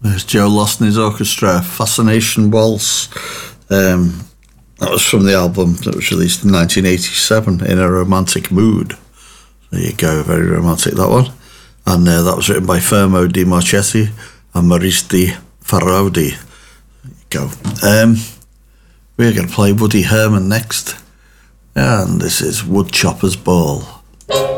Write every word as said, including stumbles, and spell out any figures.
There's Joe Lost and his orchestra, Fascination Waltz. Um, that was from the album that was released in nineteen eighty-seven, In a Romantic Mood. There you go, very romantic, that one. And uh, that was written by Fermo Di Marchetti and Maurice Di Faraudi. There you go. Um, we're going to play Woody Herman next. And this is Woodchopper's Ball.